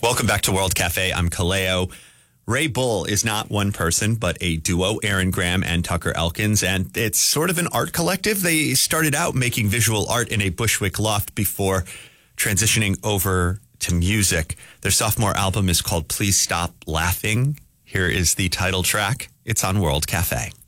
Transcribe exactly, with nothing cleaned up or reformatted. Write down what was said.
Welcome back to World Cafe. I'm Kaleo. Ray Bull is not one person, but a duo, Aaron Graham and Tucker Elkins, and it's sort of an art collective. They started out making visual art in a Bushwick loft before transitioning over to music. Their sophomore album is called Please Stop Laughing. Here is the title track. It's on World Cafe.